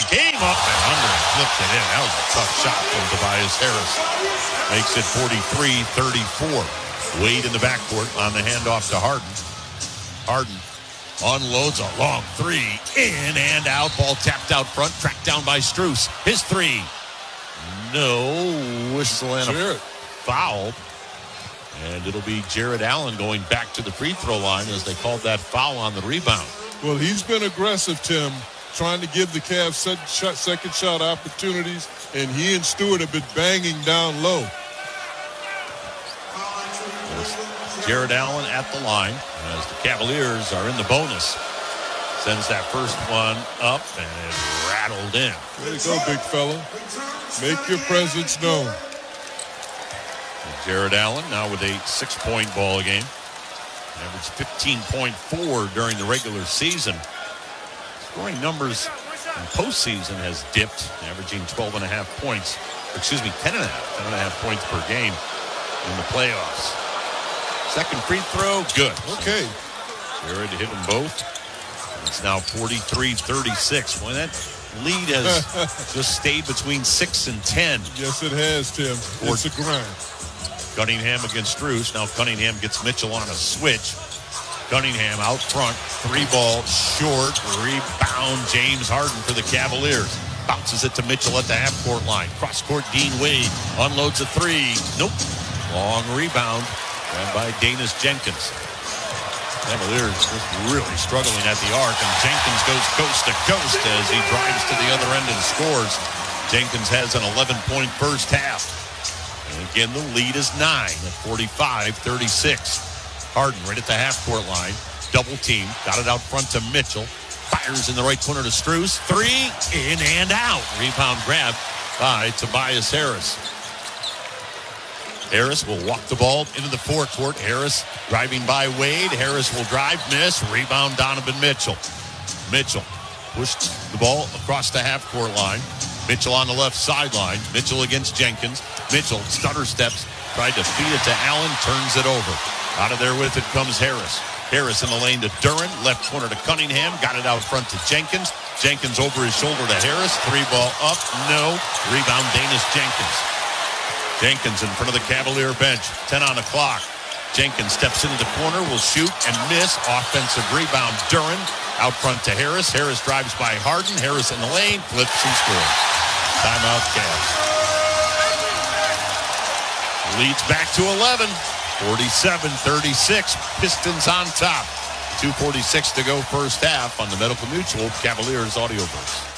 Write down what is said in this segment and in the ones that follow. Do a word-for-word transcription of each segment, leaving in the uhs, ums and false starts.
Came up and under and flipped it in. That was a tough shot from Tobias Harris. Makes it forty-three thirty-four. Wade in the backcourt on the handoff to Harden. Harden unloads a long three. In and out. Ball tapped out front. Tracked down by Strus. His three. No. Whistle and a foul. And it'll be Jared Allen going back to the free throw line as they called that foul on the rebound. Well, he's been aggressive, Tim, trying to give the Cavs second shot, second shot opportunities, and he and Stewart have been banging down low. Jared Allen at the line as the Cavaliers are in the bonus. Sends that first one up, and it rattled in. Way to go, big fella. Make your presence known. Jared Allen now with a six-point ball game. Averaged fifteen point four during the regular season. Scoring numbers in postseason has dipped, averaging twelve and a half points. Excuse me, ten and a half, ten and a half points per game in the playoffs. Second free throw, good. Okay. Jared hit them both. It's now forty-three thirty-six. Well, that lead has just stayed between six and ten. Yes, it has, Tim. It's a grind. Cunningham against Strus. Now Cunningham gets Mitchell on a switch. Cunningham out front. Three ball short. Rebound James Harden for the Cavaliers. Bounces it to Mitchell at the half-court line. Cross-court Dean Wade unloads a three. Nope. Long rebound. Ran by Danis Jenkins. Cavaliers just really struggling at the arc, and Jenkins goes coast to coast as he drives to the other end and scores. Jenkins has an eleven-point first half. And again, the lead is nine at forty-five thirty-six. Harden right at the half-court line. Double team. Got it out front to Mitchell. Fires in the right corner to Strus. Three. In and out. Rebound grab by Tobias Harris. Harris will walk the ball into the forecourt. Harris driving by Wade. Harris will drive, miss. Rebound Donovan Mitchell. Mitchell pushed the ball across the half-court line. Mitchell on the left sideline. Mitchell against Jenkins. Mitchell stutter steps. Tried to feed it to Allen. Turns it over. Out of there with it comes Harris. Harris in the lane to Duren. Left corner to Cunningham. Got it out front to Jenkins. Jenkins over his shoulder to Harris. Three ball up. No. Rebound Danis Jenkins. Jenkins in front of the Cavalier bench. Ten on the clock. Jenkins steps into the corner. Will shoot and miss. Offensive rebound. Duren out front to Harris. Harris drives by Harden. Harris in the lane. Flips and scores. Timeout Cavs. Leads back to eleven. forty-seven thirty-six. Pistons on top. two forty-six to go first half on the Medical Mutual Cavaliers Audioverse.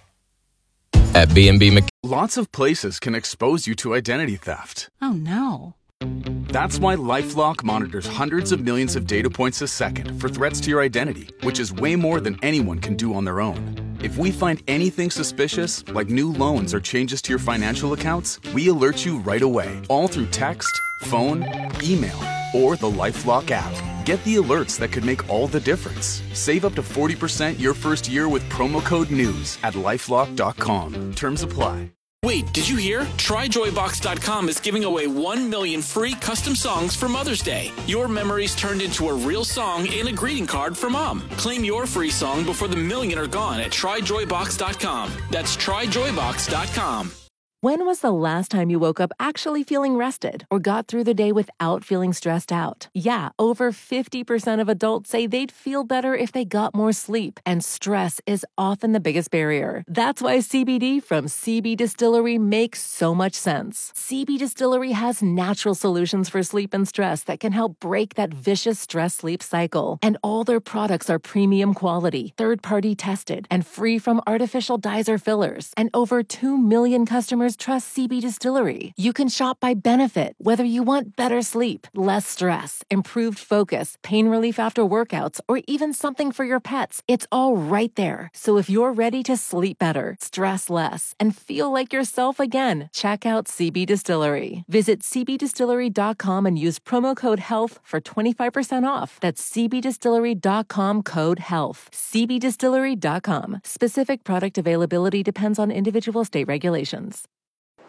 At B and B Mc- Lots of places can expose you to identity theft. Oh, no. That's why LifeLock monitors hundreds of millions of data points a second for threats to your identity, which is way more than anyone can do on their own. If we find anything suspicious, like new loans or changes to your financial accounts, we alert you right away, all through text, phone, email, or the LifeLock app. Get the alerts that could make all the difference. Save up to forty percent your first year with promo code NEWS at lifelock dot com. Terms apply. Wait, did you hear? Try Joy Box dot com is giving away one million free custom songs for Mother's Day. Your memories turned into a real song and a greeting card for Mom. Claim your free song before the million are gone at Try Joy Box dot com. That's Try Joy Box dot com. When was the last time you woke up actually feeling rested or got through the day without feeling stressed out? Yeah, over fifty percent of adults say they'd feel better if they got more sleep, and stress is often the biggest barrier. That's why C B D from C B Distillery makes so much sense. C B Distillery has natural solutions for sleep and stress that can help break that vicious stress-sleep cycle. And all their products are premium quality, third-party tested, and free from artificial dyes or fillers. And over two million customers trust C B Distillery. You can shop by benefit, whether you want better sleep, less stress, improved focus, pain relief after workouts, or even something for your pets. It's all right there. So if you're ready to sleep better, stress less, and feel like yourself again, check out C B Distillery. Visit C B distillery dot com and use promo code HEALTH for twenty-five percent off. That's C B distillery dot com code HEALTH. C B distillery dot com. Specific product availability depends on individual state regulations.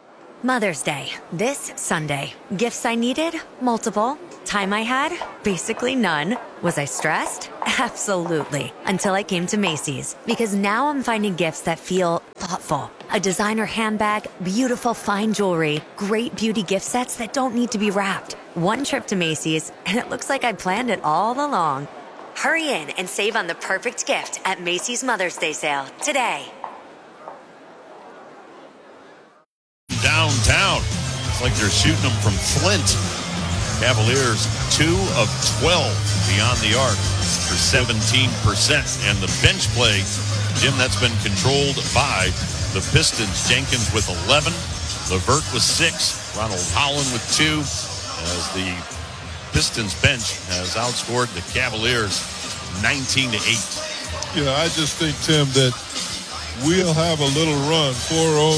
Mother's Day, this Sunday. Gifts I needed? Multiple. Time I had? Basically none. Was I stressed? Absolutely. Until I came to Macy's. Because now I'm finding gifts that feel thoughtful. A designer handbag, beautiful fine jewelry, great beauty gift sets that don't need to be wrapped. One trip to Macy's, and it looks like I planned it all along. Hurry in and save on the perfect gift at Macy's Mother's Day sale today. Downtown. It's like they're shooting them from Flint. Cavaliers two of twelve beyond the arc for seventeen percent. And the bench play, Jim, that's been controlled by the Pistons. Jenkins with eleven. LeVert with six. Ronald Holland with two. As the Pistons bench has outscored the Cavaliers nineteen to eight. Yeah, I just think, Tim, that we'll have a little run, four oh,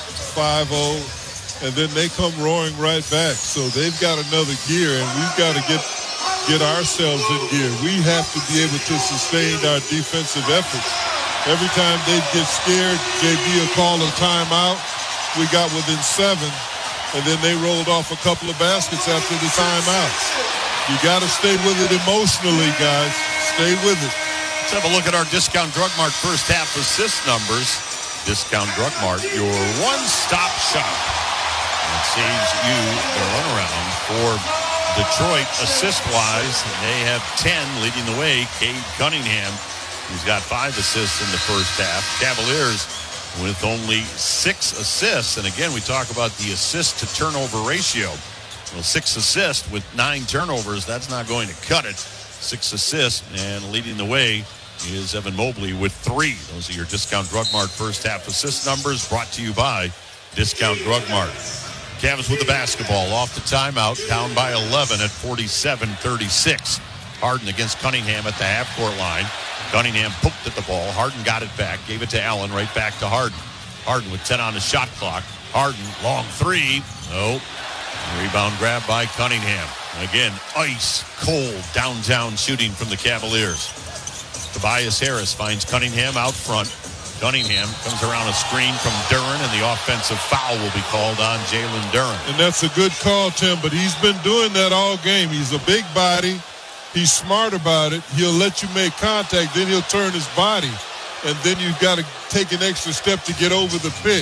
five oh, and then they come roaring right back. So they've got another gear, and we've got to get get ourselves in gear. We have to be able to sustain our defensive efforts. Every time they get scared, J B will call a timeout. We got within seven, and then they rolled off a couple of baskets after the timeout. You got to stay with it emotionally, guys. Stay with it. Let's have a look at our Discount Drug Mart first half assist numbers. Discount Drug Mart, your one-stop shop. It saves you the runaround for Detroit assist-wise. They have ten leading the way. Cade Cunningham, who's got five assists in the first half. Cavaliers with only six assists. And again, we talk about the assist-to-turnover ratio. Well, six assists with nine turnovers, that's not going to cut it. Six assists, and leading the way is Evan Mobley with three. Those are your Discount Drug Mart first half assist numbers, brought to you by Discount Drug Mart. Cavs with the basketball off the timeout, down by eleven at forty-seven thirty-six. Harden against Cunningham at the half-court line. Cunningham poked at the ball. Harden got it back, gave it to Allen, right back to Harden. Harden with ten on the shot clock. Harden, long three. No. Rebound grab by Cunningham. Again, ice cold downtown shooting from the Cavaliers. Tobias Harris finds Cunningham out front. Cunningham comes around a screen from Duren, and the offensive foul will be called on Jalen Duren. And that's a good call, Tim, but he's been doing that all game. He's a big body. He's smart about it. He'll let you make contact, then he'll turn his body, and then you've got to take an extra step to get over the pick.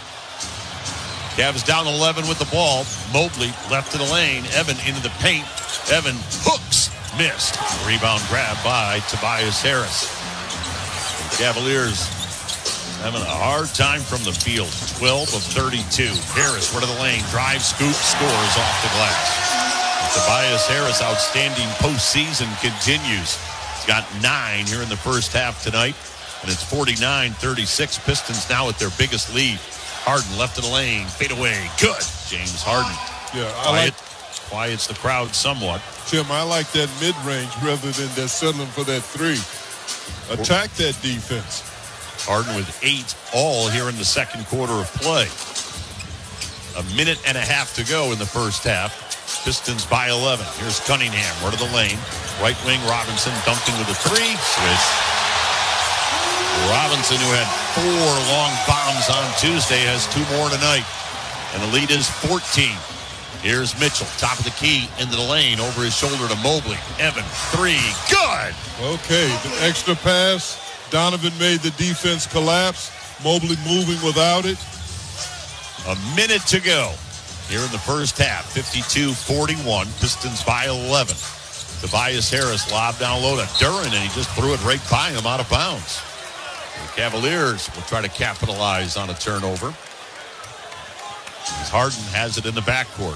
Cavs down eleven with the ball. Mobley left to the lane. Evan into the paint. Evan hooks. Missed. Rebound grab by Tobias Harris. The Cavaliers having a hard time from the field. twelve of thirty-two. Harris, right of the lane. Drive, scoop, scores off the glass. And Tobias Harris, outstanding postseason, continues. He's got nine here in the first half tonight. And it's forty-nine thirty-six. Pistons now at their biggest lead. Harden left of the lane, fade away, good. James Harden. Yeah, I Quiet, like, quiets the crowd somewhat. Tim, I like that mid-range rather than that settling for that three. Attack that defense. Harden with eight all here in the second quarter of play. A minute and a half to go in the first half. Pistons by eleven. Here's Cunningham, right of the lane. Right wing, Robinson, Duncan with a three. Swish. Robinson, who had four long bombs on Tuesday, has two more tonight. And the lead is fourteen. Here's Mitchell, top of the key, into the lane, over his shoulder to Mobley. Evan, three, good! Okay, the extra pass. Donovan made the defense collapse. Mobley moving without it. A minute to go here in the first half. fifty-two forty-one. Pistons by eleven. Tobias Harris lobbed down low to Duren, and he just threw it right by him out of bounds. The Cavaliers will try to capitalize on a turnover. As Harden has it in the backcourt.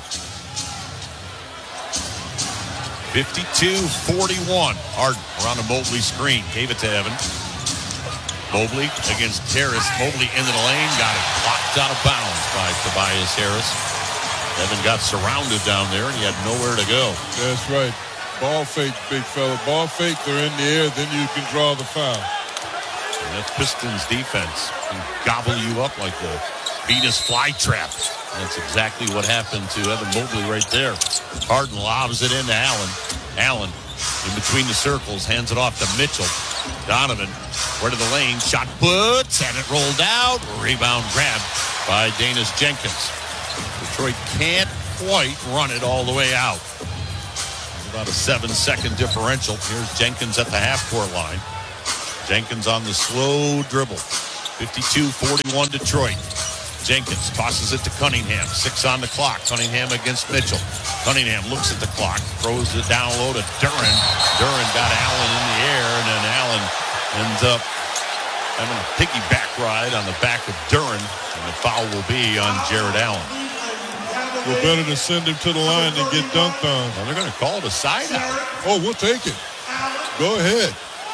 fifty-two forty-one. Harden around a Mobley screen. Gave it to Evan. Mobley against Harris. Mobley into the lane. Got it blocked out of bounds by Tobias Harris. Evan got surrounded down there, and he had nowhere to go. That's right. Ball fake, big fella. Ball fake, they're in the air, then you can draw the foul. And that Pistons defense can gobble you up like the Venus flytrap. That's exactly what happened to Evan Mobley right there. Harden lobs it into Allen. Allen in between the circles, hands it off to Mitchell. Donovan, right of the lane, shot puts, and it rolled out. Rebound grab by Danis Jenkins. The Cavaliers with the basketball off the timeout. Down by eleven at forty-seven thirty-six. Harden with eight. All here in the first half. fifty-two forty-one. Pistons by eleven. Tobias Harris lobbed down low to Duren, and he just threw it right by him out of bounds. Detroit can't quite run it all the way out. About a seven-second differential. Here's Jenkins at the half-court line. Jenkins on the slow dribble. fifty-two forty-one Detroit. Jenkins tosses it to Cunningham. Six on the clock. Cunningham against Mitchell. Cunningham looks at the clock, throws it down low to Duren. Duren got Allen in the air, and then Allen ends up having a piggyback ride on the back of Duren, and the foul will be on Jared Allen. We're better to send him to the line than get dunked on. Well, they're going to call it a side out. Oh, we'll take it. Go ahead.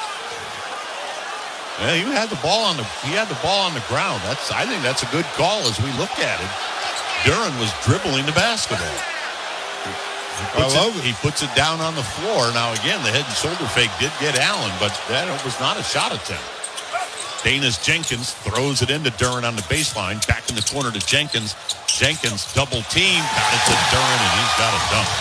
Yeah, he had the ball on the he had the ball on the ground. That's I think that's a good call as we look at it. Duren was dribbling the basketball. He I love it, it. He puts it down on the floor. Now again, the head and shoulder fake did get Allen, but that was not a shot attempt. Danis Jenkins throws it into Duren on the baseline. Back in the corner to Jenkins. Jenkins double team. Got it to Duren, and he's got a dunk.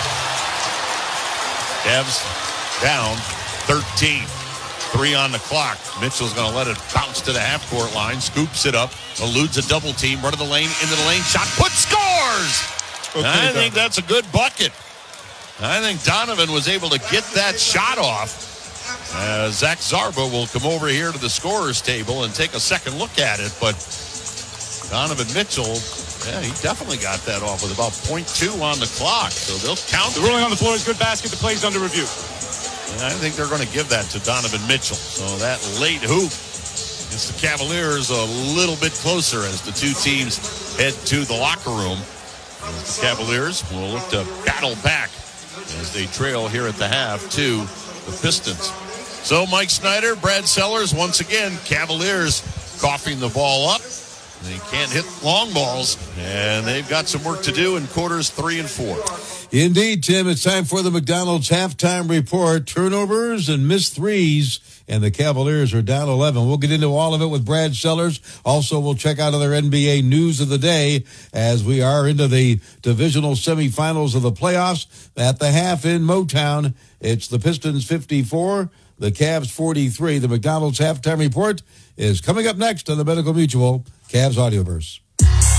Cavs down thirteen. Three on the clock. Mitchell's going to let it bounce to the half-court line. Scoops it up. Eludes a double team. Run to the lane. Into the lane. Shot. Put. Scores! Okay, I Donovan. think that's a good bucket. I think Donovan was able to get that shot off. Uh, Zach Zarba will come over here to the scorer's table and take a second look at it. But Donovan Mitchell, yeah, he definitely got that off with about point two on the clock. So they'll count. The ruling on the floor is good basket. The play's under review. And I think they're going to give that to Donovan Mitchell. So that late hoop gets the Cavaliers a little bit closer as the two teams head to the locker room. The Cavaliers will look to battle back as they trail here at the half to the Pistons. So Mike Snyder, Brad Sellers, once again, Cavaliers coughing the ball up. They can't hit long balls, and they've got some work to do in quarters three and four. Indeed, Tim, it's time for the McDonald's halftime report. Turnovers and missed threes, and the Cavaliers are down eleven. We'll get into all of it with Brad Sellers. Also, we'll check out other N B A news of the day as we are into the divisional semifinals of the playoffs. At the half in Motown, it's the Pistons fifty-four, the Cavs forty-three. The McDonald's halftime report is coming up next on the Medical Mutual Cavs Audioverse.